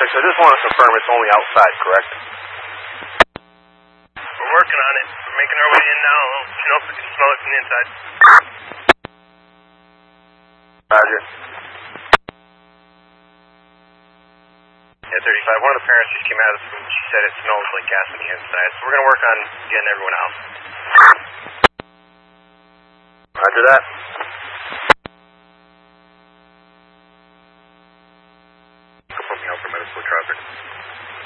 36, I just want to confirm it's only outside, correct? We're working on it. We're making our way in now. You know if we can smell it from the inside. Roger. Yeah, 35. One of the parents just came out of the food. She said it smells like gas on the inside. So we're going to work on getting everyone out. Roger that.